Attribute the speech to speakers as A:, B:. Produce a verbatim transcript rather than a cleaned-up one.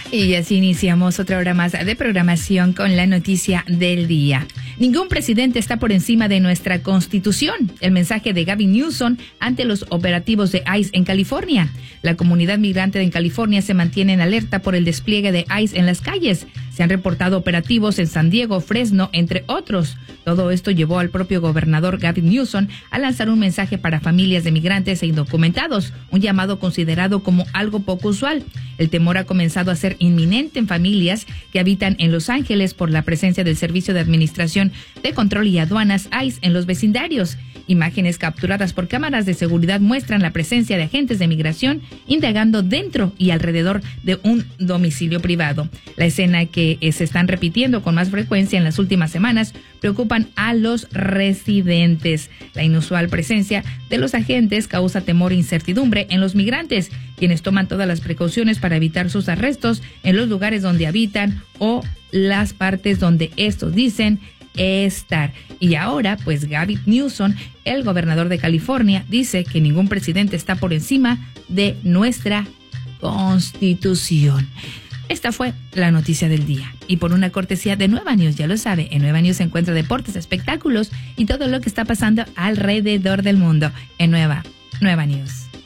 A: Y así iniciamos otra hora más de programación con la noticia del día. Ningún presidente está por encima de nuestra Constitución. El mensaje de Gavin Newsom ante los operativos de ICE en California. La comunidad migrante en California se mantiene en alerta por el despliegue de ICE en las calles. Se han reportado operativos en San Diego, Fresno, entre otros. Todo esto llevó al propio gobernador Gavin Newsom a lanzar un mensaje para familias de migrantes e indocumentados, un llamado considerado como algo poco usual. El temor ha comenzado a ser inminente en familias que habitan en Los Ángeles por la presencia del Servicio de Administración de Control y Aduanas ICE en los vecindarios. Imágenes capturadas por cámaras de seguridad muestran la presencia de agentes de migración indagando dentro y alrededor de un domicilio privado. La escena que se están repitiendo con más frecuencia en las últimas semanas preocupan a los residentes. La inusual presencia de los agentes causa temor e incertidumbre en los migrantes, quienes toman todas las precauciones para evitar sus arrestos en los lugares donde habitan o las partes donde estos dicen estar. Y ahora, pues Gavin Newsom, el gobernador de California, dice que ningún presidente está por encima de nuestra Constitución. Esta fue la noticia del día. Y por una cortesía de Nueva News, ya lo sabe, en Nueva News se encuentra deportes, espectáculos y todo lo que está pasando alrededor del mundo. En Nueva, Nueva News.